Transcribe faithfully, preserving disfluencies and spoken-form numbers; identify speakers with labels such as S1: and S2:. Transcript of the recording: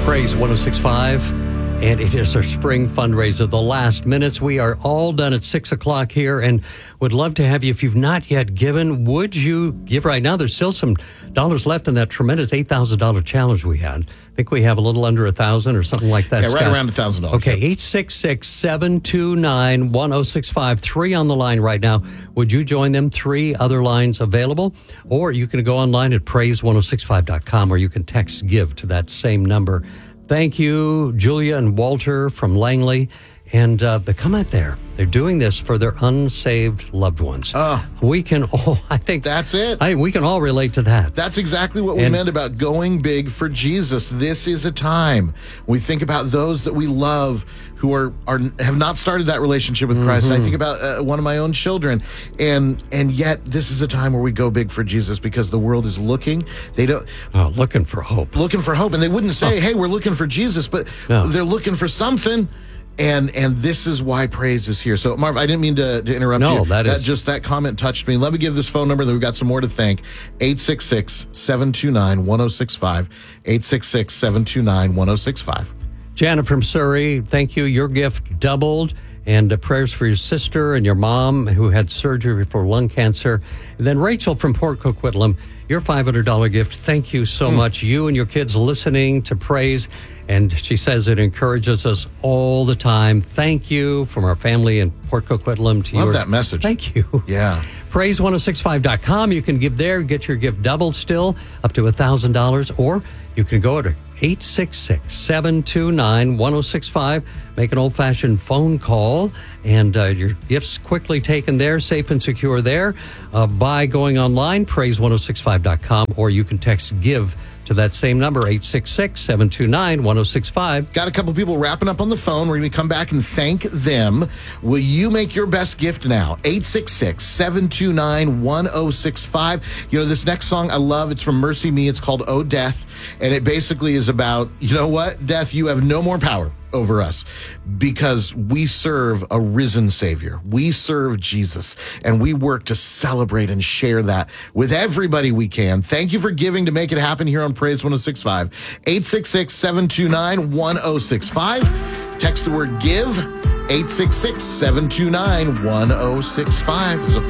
S1: Praise one oh six point five, and it is our spring fundraiser, the last minutes. We are all done at six o'clock here, and would love to have you. If you've not yet given, would you give right now? There's still some dollars left in that tremendous eight thousand dollars challenge we had. I think we have a little under one thousand dollars or something like that.
S2: Yeah, right
S1: Scott.
S2: around one thousand dollars.
S1: Okay, eight six six, seven two nine, one oh six five. Three on the line right now. Would you join them? Three other lines available. Or you can go online at praise one oh six five dot com, or you can text GIVE to that same number. Thank you, Julia and Walter from Langley. And uh, the comment there, they're doing this for their unsaved loved ones.
S2: Oh.
S1: We can all, I think.
S2: That's it.
S1: I, we can all relate to that.
S2: That's exactly what we
S1: And-
S2: meant about going big for Jesus. This is a time we think about those that we love who are, are have not started that relationship with Christ.
S1: Mm-hmm.
S2: And I think about uh, one of my own children, and and yet this is a time where we go big for Jesus because the world is looking. They don't
S1: Oh, looking for hope.
S2: looking for hope, and they wouldn't say, "Hey, we're looking for Jesus," but
S1: No.
S2: they're looking for something. And and this is why praise is here. So, Marv, I didn't mean to, to interrupt
S1: No,
S2: you.
S1: that is-
S2: just that comment touched me. Let me give this phone number, then we've got some more to thank. eight six six, seven two nine, one oh six five. eight six six, seven two nine, one oh six five.
S1: Janet from Surrey, thank you. Your gift doubled. And uh, prayers for your sister and your mom who had surgery for lung cancer. And then Rachel from Port Coquitlam, your five hundred dollars gift. Thank you so much. You and your kids listening to praise. And she says it encourages us all the time. Thank you from our family in Port Coquitlam to
S2: Love
S1: yours.
S2: that message.
S1: Thank you.
S2: Yeah.
S1: praise one oh six five dot com. You can give there, get your gift doubled still, up to one thousand dollars. Or you can go to eight six six, seven two nine, one oh six five. Make an old-fashioned phone call, and uh, your gifts quickly taken there, safe and secure there, uh, by going online, praise one oh six five dot com, or you can text GIVE to that same number, eight six six, seven two nine, one oh six five.
S2: Got a couple people wrapping up on the phone. We're going to come back and thank them. Will you make your best gift now? eight six six, seven two nine, one oh six five. You know, this next song I love. It's from Mercy Me. It's called Oh Death. And it basically is about, you know what, Death, you have no more power over us because we serve a risen Savior. We serve Jesus, and we work to celebrate and share that with everybody we can. Thank you for giving to make it happen here on Praise one oh six five. eight six six, seven two nine, one oh six five. Text the word GIVE, eight six six, seven two nine, one oh six five. There's a